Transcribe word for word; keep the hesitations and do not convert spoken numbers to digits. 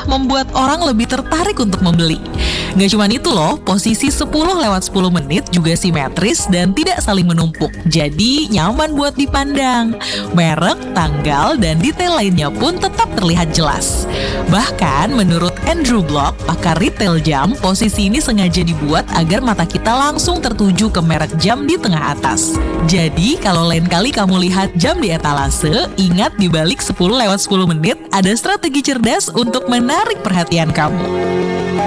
membuat orang lebih tertarik untuk membeli. Nggak cuma itu loh, posisi sepuluh lewat sepuluh menit juga simetris dan tidak saling menumpuk. Jadi nyaman buat dipandang. Merek, tanggal, dan detail lainnya pun tetap terlihat jelas. Bahkan menurut Andrew Block, pakar retail jam, posisi ini sengaja dibuat agar mata kita langsung tertuju ke merek jam di tengah atas. Jadi kalau lain kali kamu lihat jam di etalase, ingat di balik sepuluh lewat sepuluh menit ada strategi cerdas untuk menarik perhatian kamu.